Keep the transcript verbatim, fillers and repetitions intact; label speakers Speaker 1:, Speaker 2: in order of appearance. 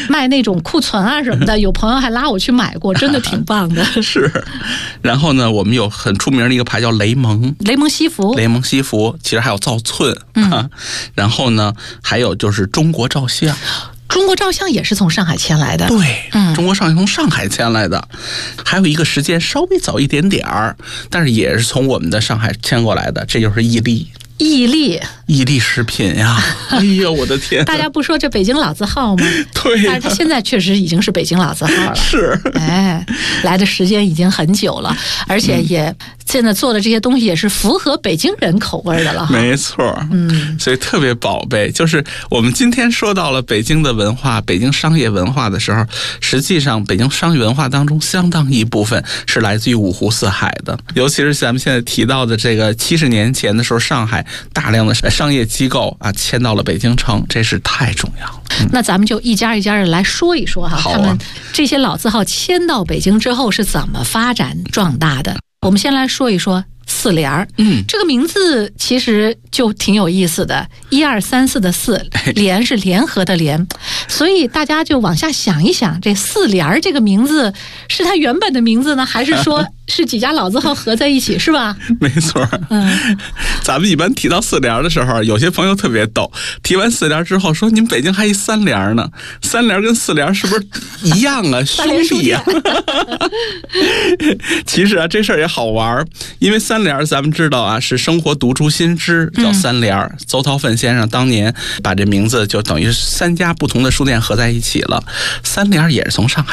Speaker 1: 卖那种库存啊什么的，有朋友还拉我去买过，真的挺棒的。
Speaker 2: 是，然后呢，我们有很出名的一个牌叫雷蒙，
Speaker 1: 雷蒙西服，
Speaker 2: 雷蒙西服，其实还有造寸，
Speaker 1: 嗯
Speaker 2: 啊，然后呢，还有就是中国照相。
Speaker 1: 中国照相也是从上海迁来的，
Speaker 2: 对，
Speaker 1: 嗯，
Speaker 2: 中国照相从上海迁来的，还有一个时间稍微早一点点儿，但是也是从我们的上海迁过来的，这就是伊利。
Speaker 1: 伊利，
Speaker 2: 伊利食品呀！哎呦，我的天！
Speaker 1: 大家不说这北京老字号吗？
Speaker 2: 对，
Speaker 1: 但是它现在确实已经是北京老字号了。
Speaker 2: 是，
Speaker 1: 哎，来的时间已经很久了，而且也、嗯、现在做的这些东西也是符合北京人口味的了。
Speaker 2: 没错，嗯，所以特别宝贝。就是我们今天说到了北京的文化、北京商业文化的时候，实际上北京商业文化当中相当一部分是来自于五湖四海的，尤其是咱们现在提到的这个七十年前的时候，上海大量的商业机构啊迁到了北京城，这是太重要了。嗯、
Speaker 1: 那咱们就一家一家的来说一说哈，
Speaker 2: 好啊、
Speaker 1: 他们这些老字号迁到北京之后是怎么发展壮大的。我们先来说一说四联儿，
Speaker 2: 嗯，
Speaker 1: 这个名字其实就挺有意思的，一二三四的四，联是联合的联，所以大家就往下想一想，这四联儿这个名字是它原本的名字呢，还是说是几家老字号合在一起，是吧？
Speaker 2: 没错，嗯，咱们一般提到四联的时候，有些朋友特别逗，提完四联之后说：“你们北京还一三联呢？三联跟四联是不是一样啊？兄弟啊！”其实啊，这事儿也好玩，因为三联咱们知道啊，是生活独出新知，叫三联。嗯、邹韬奋先生当年把这名字就等于三家不同的书店合在一起了，三联也是从上海